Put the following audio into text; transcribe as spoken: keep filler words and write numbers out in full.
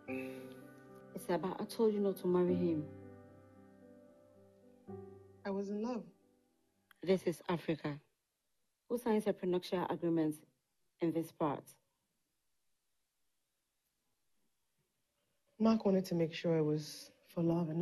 It's about I told you not to marry him. I was in love. This is Africa. Who signs a prenuptial agreement in this part? Mark wanted to make sure it was for love and